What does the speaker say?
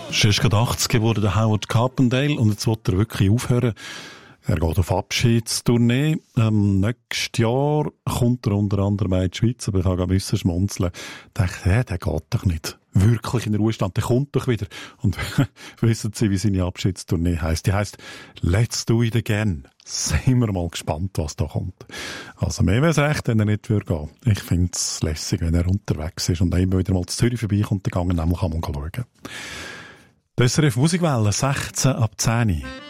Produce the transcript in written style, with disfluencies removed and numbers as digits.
Es ist gerade 80 geworden, der Howard Carpendale, und jetzt will er wirklich aufhören. Er geht auf Abschiedstournee. Nächstes Jahr kommt er unter anderem in die Schweiz, aber ich habe gerade müssen schmunzeln. Ich dachte, der geht doch nicht wirklich in den Ruhestand, der kommt doch wieder. Und wissen Sie, wie seine Abschiedstournee heisst? Die heisst «Let's do it again». Sind wir mal gespannt, was da kommt. Also mehr wäre es recht, wenn er nicht gehen würde. Ich finde es lässig, wenn er unterwegs ist und immer wieder mal zu Zürich vorbeikommt, dann nämlich kann man schauen. Das SRF Musikwelle, 16 ab 10.